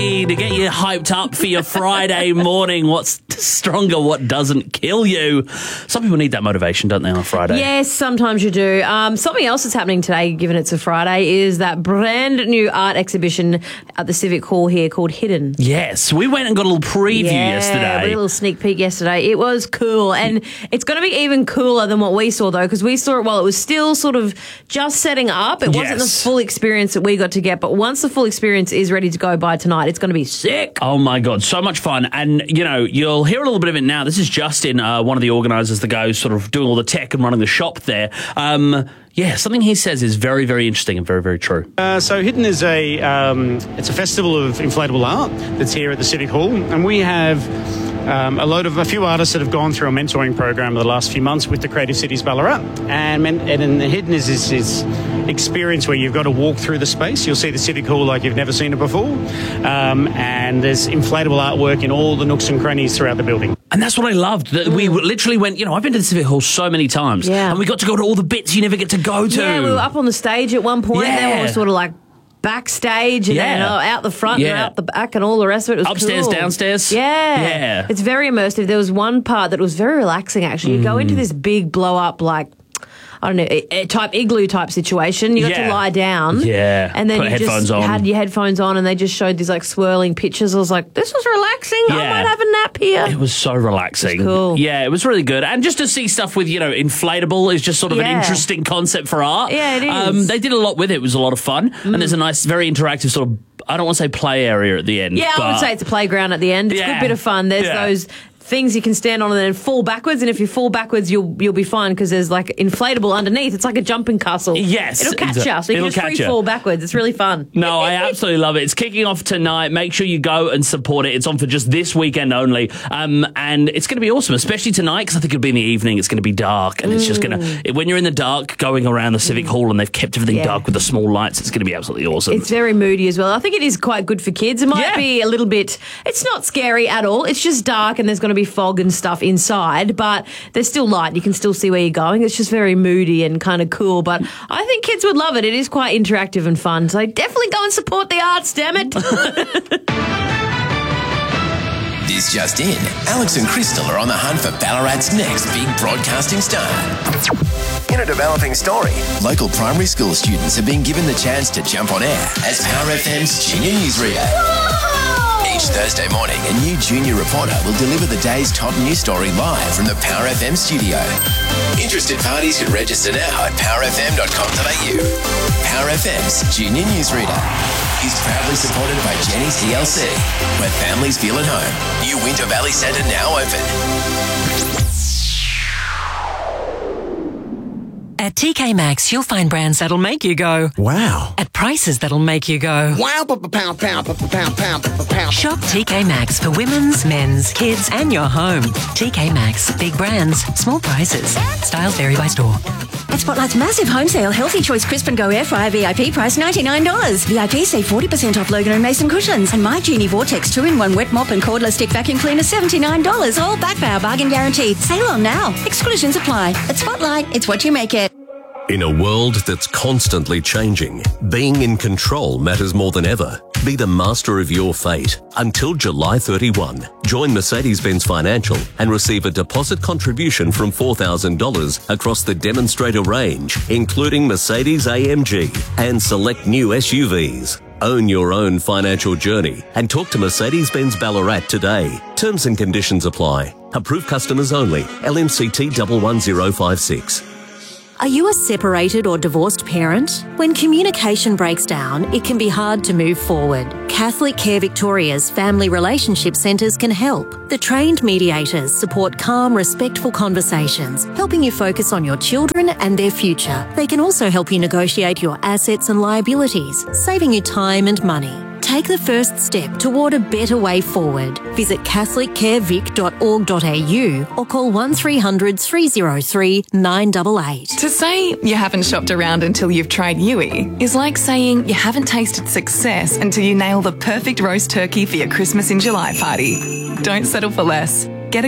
to get you hyped up for your Friday morning. What's stronger, what doesn't kill you? Some people need that motivation, don't they, on a Friday? Yes, sometimes you do. Something else that's happening today, given it's a Friday, is that brand new art exhibition at the Civic Hall here called Hidden. Yes, we went and got a little preview yesterday. A little sneak peek yesterday. It was cool, and it's going to be even cooler than what we saw, though, because we saw it while it was still sort of just setting up. It wasn't the full experience that we got to get, but once the full experience is ready to go by tonight, it's going to be sick. Oh, my God, so much fun. And, you know, you'll hear a little bit of it now. This is Justin, one of the organisers, the guy who's sort of doing all the tech and running the shop there. Something he says is very, very interesting and very, very true. So Hidden is it's a festival of inflatable art that's here at the Civic Hall, and we have a few artists that have gone through a mentoring program over the last few months with the Creative Cities Ballarat, and Hidden is this experience where you've got to walk through the space. You'll see the Civic Hall like you've never seen it before, and there's inflatable artwork in all the nooks and crannies throughout the building. And that's what I loved, that we literally went, you know, I've been to the Civic Hall so many times, and we got to go to all the bits you never get to go to. Yeah, we were up on the stage at one point, and then we were sort of like backstage and then out the front and out the back and all the rest of it. It was upstairs, cool. downstairs. Yeah. It's very immersive. There was one part that was very relaxing, actually. You go into this big blow-up, like, I don't know, igloo type situation. You got to lie down. Yeah. And then Put you headphones just on. had your headphones on, and they just showed these like swirling pictures. I was like, this was relaxing. I might have a nap here. It was so relaxing. It was cool. Yeah, it was really good. And just to see stuff with, you know, inflatable is just sort of an interesting concept for art. Yeah, it is. They did a lot with it. It was a lot of fun. And there's a nice, very interactive sort of, I don't want to say play area at the end. Yeah, I would say it's a playground at the end. It's a good bit of fun. There's those things you can stand on and then fall backwards, and if you fall backwards you'll be fine because there's like inflatable underneath. It's like a jumping castle. Yes, it'll catch you, so you can just free fall backwards. It's really fun. No, I absolutely love it. It's kicking off tonight. Make sure you go and support it. It's on for just this weekend only, and it's going to be awesome, especially tonight, because I think it'll be in the evening. It's going to be dark, and it's just going to, when you're in the dark going around the Civic Hall and they've kept everything dark with the small lights, it's going to be absolutely awesome. It's very moody as well. I think it is quite good for kids. It might be a little bit, it's not scary at all. It's just dark and there's going to be fog and stuff inside, but there's still light. You can still see where you're going. It's just very moody and kind of cool, but I think kids would love it. It is quite interactive and fun, so definitely go and support the arts, damn it. This just in, Alex and Crystal are on the hunt for Ballarat's next big broadcasting star. In a developing story, local primary school students have been given the chance to jump on air as Power FM's junior newsreader. Each Thursday morning, a new junior reporter will deliver the day's top news story live from the Power FM studio. Interested parties can register now at powerfm.com.au. Power FM's junior newsreader is proudly supported by Jenny's TLC, where families feel at home. New Winter Valley Centre now open. At TK Maxx, you'll find brands that'll make you go, wow. At prices that'll make you go, wow, pound. Shop TK Maxx for women's, men's, kids, and your home. TK Maxx. Big brands, small prices. Styles vary by store. At Spotlight's massive home sale, Healthy Choice Crisp and Go Air Fryer VIP price $99. VIP save 40% off Logan and Mason cushions. And My Genie Vortex 2-in-1 wet mop and cordless stick vacuum cleaner $79. All backed by our bargain guarantee. Sale on now. Exclusions apply. At Spotlight, it's what you make it. In a world that's constantly changing, being in control matters more than ever. Be the master of your fate. Until July 31, join Mercedes-Benz Financial and receive a deposit contribution from $4,000 across the demonstrator range, including Mercedes AMG and select new SUVs. Own your own financial journey and talk to Mercedes-Benz Ballarat today. Terms and conditions apply. Approved customers only. LMCT 11056. Are you a separated or divorced parent? When communication breaks down, it can be hard to move forward. Catholic Care Victoria's Family Relationship Centres can help. The trained mediators support calm, respectful conversations, helping you focus on your children and their future. They can also help you negotiate your assets and liabilities, saving you time and money. Take the first step toward a better way forward. Visit catholiccarevic.org.au or call 1300 303 988. To say you haven't shopped around until you've tried Yui is like saying you haven't tasted success until you nail the perfect roast turkey for your Christmas in July party. Don't settle for less.